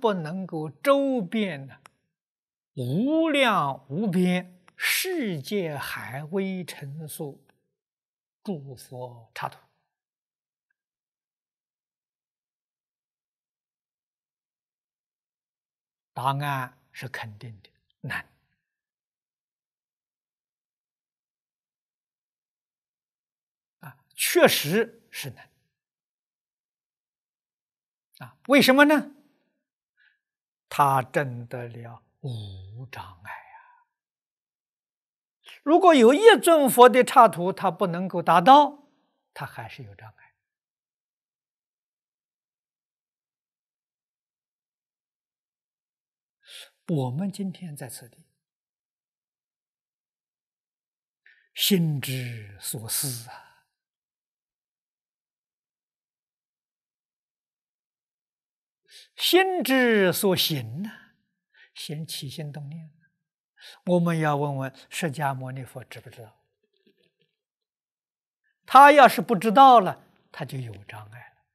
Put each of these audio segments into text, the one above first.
不能够周遍呢无量无边世界海微尘数诸佛刹土？答案是肯定的，难。确实是难。为什么呢？他证得了无障碍啊！如果有一尊佛的刹土他不能够达到，他还是有障碍。我们今天在此地，心之所思啊，心之所行呢，先起心动念。我们要问问释迦牟尼佛知不知道？他要是不知道了，他就有障碍了。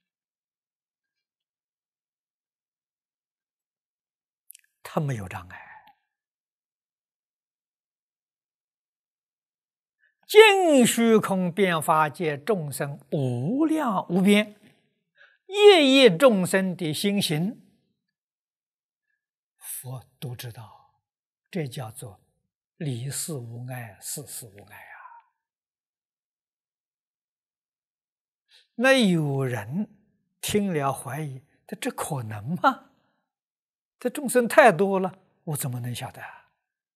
他没有障碍。尽虚空遍法界众生无量无边，业业众生的心行，佛都知道，这叫做离事无碍，事事无碍啊。那有人听了怀疑，这可能吗？这众生太多了，我怎么能晓得啊？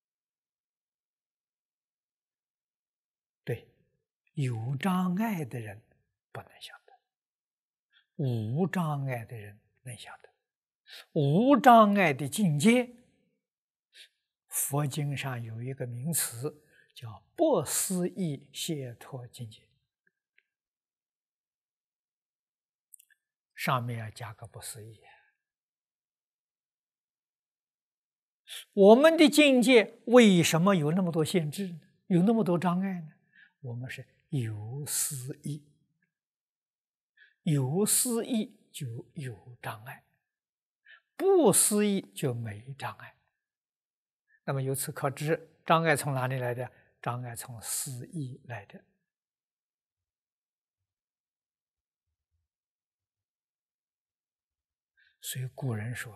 对，有障碍的人不能晓得，无障碍的人能晓得。无障碍的境界，佛经上有一个名词叫不思议解脱境界，上面要加个不思议。我们的境界为什么有那么多限制呢？有那么多障碍呢？我们是有思议，有思议就有障碍，不思议就没障碍。那么由此可知，障碍从哪里来的？障碍从思议来的。所以古人说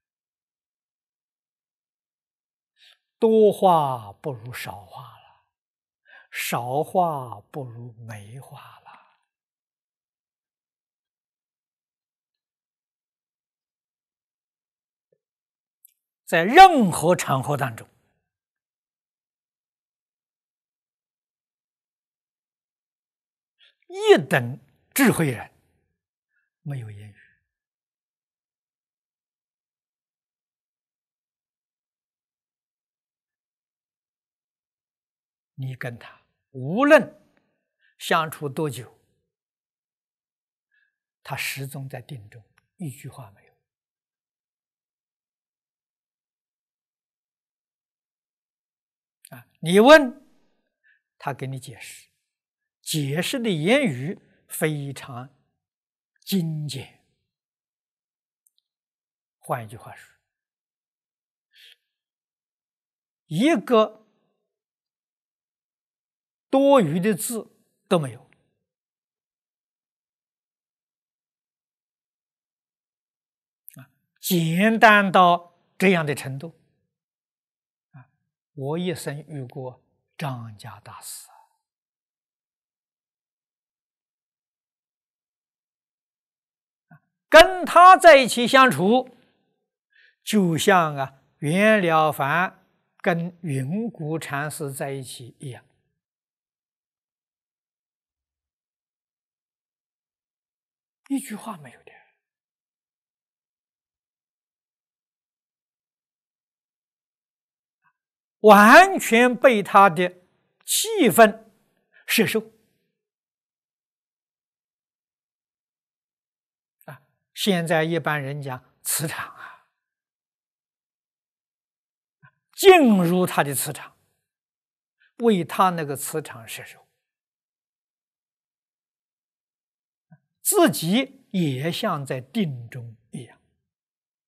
多话不如少话了，少话不如没话了。在任何场合当中，一等智慧人没有言语，你跟他无论相处多久，他始终在定中，一句话没有。你问他给你解释，解释的言语非常精简。换一句话说，一个多余的字都没有。简单到这样的程度。我一生遇过张家大师，跟他在一起相处，就像袁了凡跟云谷禅师在一起一样，一句话没有的。完全被他的气氛摄受。现在一般人讲磁场进入他的磁场，为他那个磁场摄受，自己也像在定中一样。